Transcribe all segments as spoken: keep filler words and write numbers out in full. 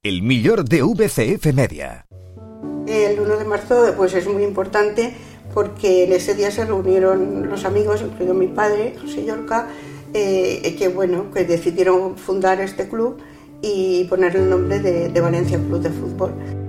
el millor de V C F Media. El uno de marzo pues es muy importante porque en ese día se reunieron los amigos, incluido mi padre, José Llorca, eh, que bueno, que decidieron fundar este club y ponerle el nombre de, de Valencia Club de Fútbol.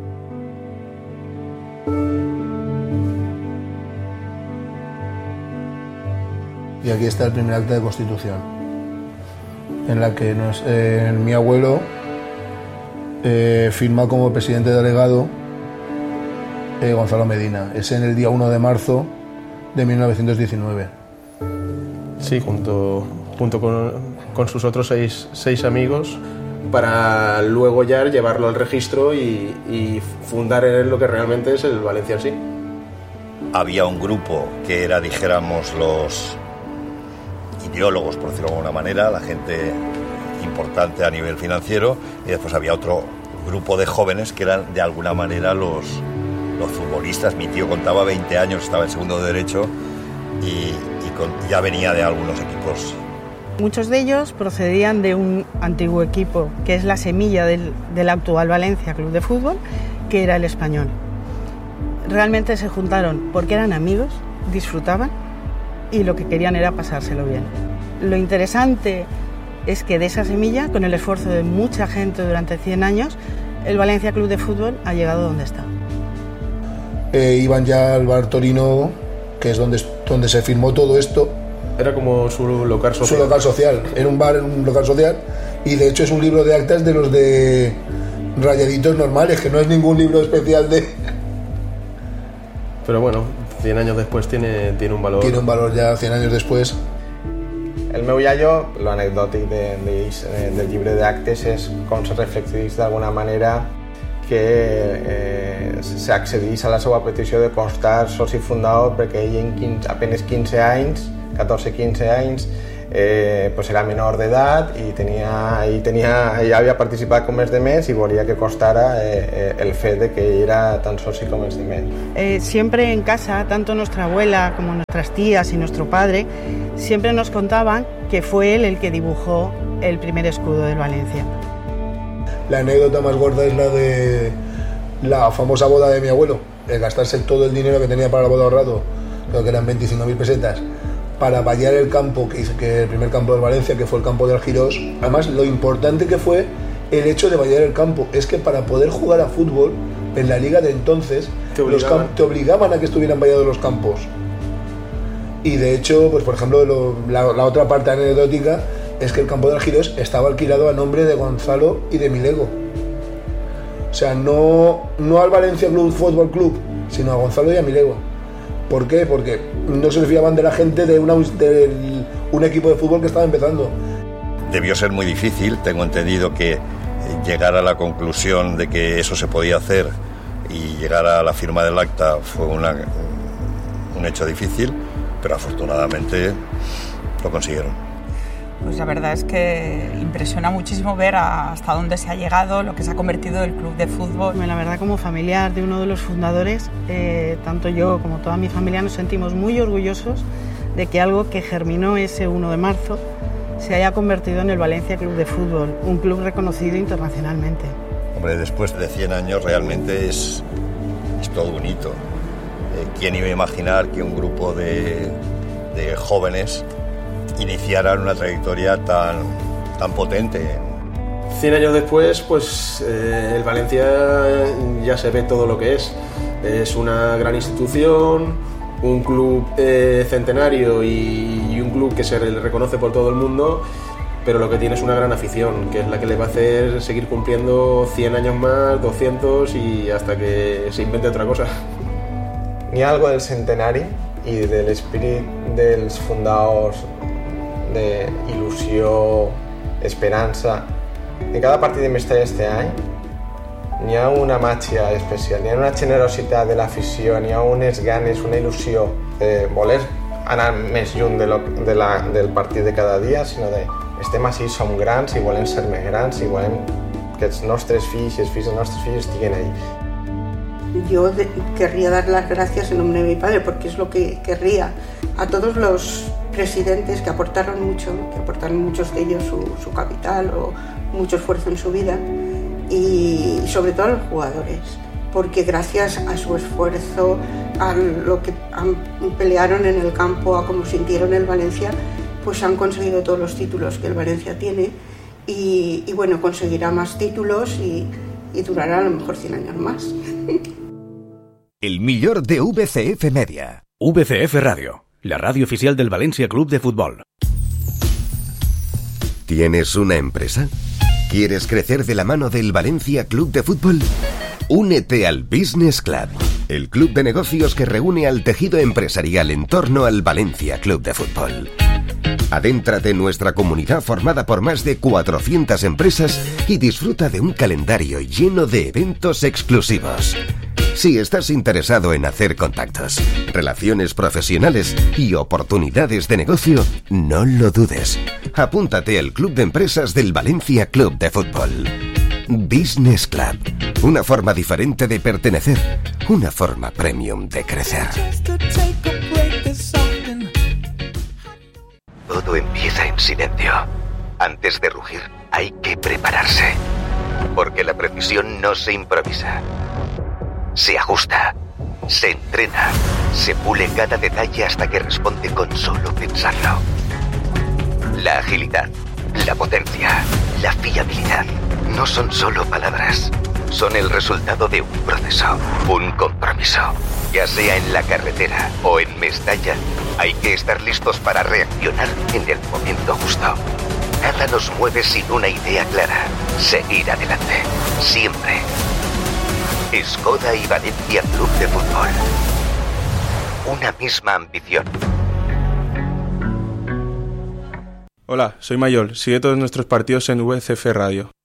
Y aquí está el primer acta de constitución, en la que nos, eh, mi abuelo eh, firma como presidente delegado eh, Gonzalo Medina. Es en el día uno de marzo de mil novecientos diecinueve. Sí, junto, junto con, con sus otros seis, seis amigos, para luego ya llevarlo al registro y, y fundar en lo que realmente es el Valencia en sí. Había un grupo que era, dijéramos, los ideólogos, por decirlo de alguna manera, la gente importante a nivel financiero, y después había otro grupo de jóvenes que eran de alguna manera los, los futbolistas. Mi tío contaba veinte años, estaba en segundo de derecho y, y con, ya venía de algunos equipos. Muchos de ellos procedían de un antiguo equipo que es la semilla del, del actual Valencia Club de Fútbol, que era el Español. Realmente se juntaron porque eran amigos, disfrutaban y lo que querían era pasárselo bien. Lo interesante es que de esa semilla, con el esfuerzo de mucha gente durante cien años, el Valencia Club de Fútbol ha llegado donde está. Eh, iban ya al bar Torino, que es donde, donde se firmó todo esto. Era como su local social. Su local social, era un bar, un local social, y de hecho es un libro de actas de los de rayaditos normales, que no es ningún libro especial de... Pero bueno, cien años después tiene, tiene un valor. Tiene un valor ya cien años después. El meu iaio, l'anecdòtic de, de, de, del llibre d'actes és com se reflecteix d'alguna manera que eh, s'accedeix a la seva petició de constar soci fundador perquè ell en quinze, apenas quinze anys, catorze quinze anys, eh, pues era menor d'edat i tenia, ell, tenia, ell havia participat com els demés i volia que constara eh, el fet de que ell era tan soci com els demés. Eh, siempre en casa, tanto nuestra abuela como nuestras tías y nuestro padre, siempre nos contaban que fue él el que dibujó el primer escudo del Valencia. La anécdota más gorda es la de la famosa boda de mi abuelo, el gastarse todo el dinero que tenía para la boda ahorrado, creo que eran veinticinco mil pesetas, para vallar el campo, que, que el primer campo del Valencia, que fue el campo de Algirós. Además, lo importante que fue el hecho de vallar el campo, es que para poder jugar a fútbol, en la liga de entonces, te obligaban, los te obligaban a que estuvieran vallados los campos. Y de hecho, pues por ejemplo, lo, la, la otra parte anecdótica es que el campo de Algirós estaba alquilado a nombre de Gonzalo y de Milego. O sea, no, no al Valencia Club Fútbol Club, sino a Gonzalo y a Milego. ¿Por qué? Porque no se fiaban de la gente de, una, de un equipo de fútbol que estaba empezando. Debió ser muy difícil, tengo entendido que llegar a la conclusión de que eso se podía hacer y llegar a la firma del acta fue una, un hecho difícil, pero afortunadamente lo consiguieron. Pues la verdad es que impresiona muchísimo ver hasta dónde se ha llegado, lo que se ha convertido el club de fútbol. La verdad, como familiar de uno de los fundadores, eh, tanto yo como toda mi familia nos sentimos muy orgullosos de que algo que germinó ese uno de marzo se haya convertido en el Valencia Club de Fútbol, un club reconocido internacionalmente. Hombre, después de cien años realmente es, es todo un hito. Eh, ¿Quién iba a imaginar que un grupo de, de jóvenes iniciaran una trayectoria tan, tan potente? Cien años después, pues eh, el Valencia ya se ve todo lo que es. Es una gran institución, un club eh, centenario y, y un club que se reconoce por todo el mundo, pero lo que tiene es una gran afición, que es la que le va a hacer seguir cumpliendo cien años más, doscientos y hasta que se invente otra cosa. N'hi ha algo del centenari i de l'espírit dels fundadors, d'il·lusió, esperança. En cada partit de Mestalla este any n'hi ha una màgia especial, n'hi ha una generositat de l'afició, n'hi ha unes ganes, una il·lusió de voler anar més lluny de lo, de la, del partit de cada dia, sinó de estem així, som grans i volem ser més grans i volem que els nostres fills i els fills dels nostres fills estiguen ahí. Yo de, querría dar las gracias en nombre de mi padre, porque es lo que querría, a todos los presidentes que aportaron mucho, que aportaron muchos de ellos su, su capital o mucho esfuerzo en su vida, y sobre todo a los jugadores, porque gracias a su esfuerzo, a lo que han, pelearon en el campo, a cómo sintieron el Valencia, pues han conseguido todos los títulos que el Valencia tiene y, y bueno, conseguirá más títulos y, y durará a lo mejor cien años más. El millor de V C F Media. V C F Radio, la radio oficial del Valencia Club de Fútbol. ¿Tienes una empresa? ¿Quieres crecer de la mano del Valencia Club de Fútbol? Únete al Business Club, el club de negocios que reúne al tejido empresarial en torno al Valencia Club de Fútbol. Adéntrate en nuestra comunidad formada por más de cuatrocientas empresas y disfruta de un calendario lleno de eventos exclusivos. Si estás interesado en hacer contactos, relaciones profesionales y oportunidades de negocio, no lo dudes. Apúntate al Club de Empresas del Valencia Club de Fútbol. Business Club. Una forma diferente de pertenecer. Una forma premium de crecer. Todo empieza en silencio. Antes de rugir, hay que prepararse. Porque la precisión no se improvisa. Se ajusta, se entrena, se pule cada detalle hasta que responde con solo pensarlo. La agilidad, la potencia, la fiabilidad no son solo palabras. Son el resultado de un proceso, un compromiso. Ya sea en la carretera o en Mestalla, hay que estar listos para reaccionar en el momento justo. Nada nos mueve sin una idea clara. Seguir adelante, siempre. Skoda y Valencia Club de Fútbol. Una misma ambición. Hola, soy Mayol. Sigue todos nuestros partidos en V C F Radio.